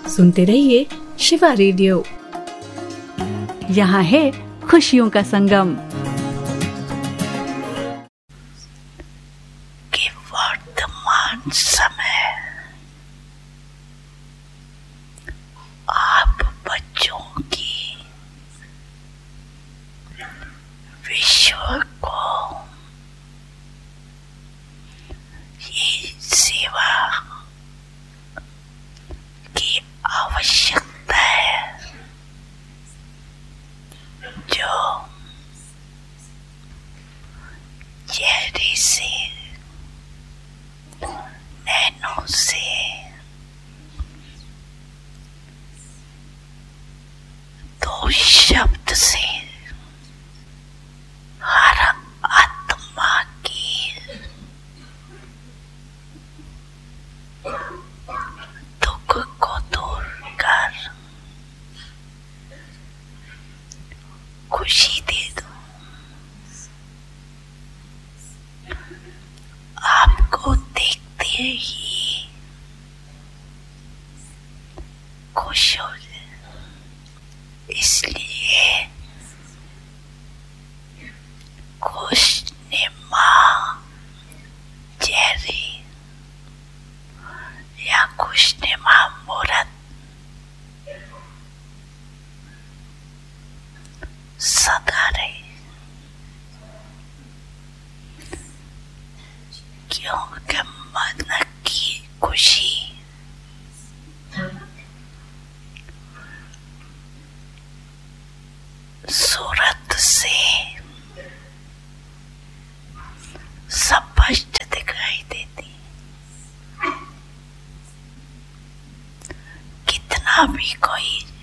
सुनते रहिए शिवा रेडियो। यहाँ है खुशियों का संगम। कि वर्तमान समय आप बच्चों की विश्व को ये सेवा की आवश्यकता है जो चेहरे से, नैनों से, दो शब्द से हर आत्मा की दुख को दूर कर खुशी दे दो। आपको देखते ही खुश हो जाए, इसलिए खुशनुमा चेहरे या खुशनुमा मूरत सदा रहे, क्योंकि मन की खुशी सूरत से स्पष्ट दिखाई देती। कितना भी कोई